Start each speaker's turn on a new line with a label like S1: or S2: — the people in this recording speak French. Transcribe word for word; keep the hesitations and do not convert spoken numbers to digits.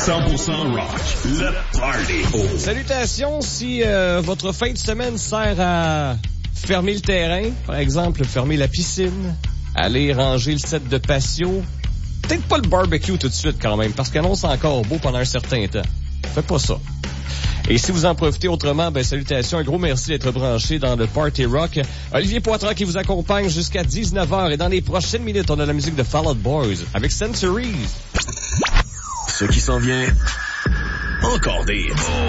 S1: cent pour cent rock, le party.
S2: Salutations, si euh, votre fin de semaine sert à fermer le terrain, par exemple, fermer la piscine, aller ranger le set de patio, peut-être pas le barbecue tout de suite quand même, parce qu'il annonce encore beau pendant un certain temps. Faites pas ça. Et si vous en profitez autrement, ben salutations, un gros merci d'être branché dans le Party Rock. Olivier Poitras qui vous accompagne jusqu'à dix-neuf heures. Et dans les prochaines minutes, on a la musique de Fall Out Boys avec Centuries.
S1: Ce qui s'en vient, encore des hits.